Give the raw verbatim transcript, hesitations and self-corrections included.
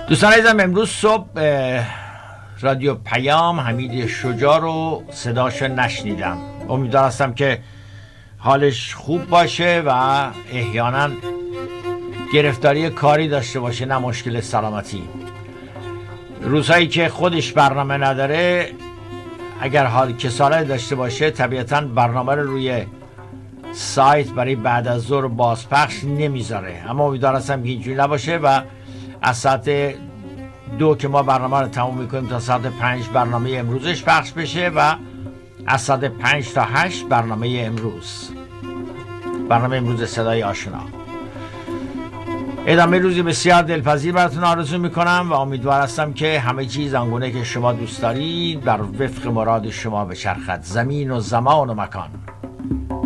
دوستان عزیزم، امروز صبح رادیو پیام حمید شجاع رو صداش نشنیدم. امیدوار هستم که حالش خوب باشه و احیانا گرفتاری کاری داشته باشه، نه مشکل سلامتی. روزهایی که خودش برنامه نداره، اگر حال کسالت داشته باشه، طبیعتا برنامه رو روی سایت برای بعد از ظهر بازپخش نمیذاره. اما امیدوار هستم که اینجوری نباشه و از ساعت دو که ما برنامه رو تموم میکنیم تا ساعت پنج برنامه امروزش پخش بشه و از ساعت پنج تا هشت برنامه امروز برنامه امروز صدای آشنا. ادامه روزی بسیار دلپذیر براتون آرزو میکنم و امیدوار هستم که همه چیز آنگونه که شما دوست دارید بر وفق مراد شما بچرخد، زمین و زمان و مکان.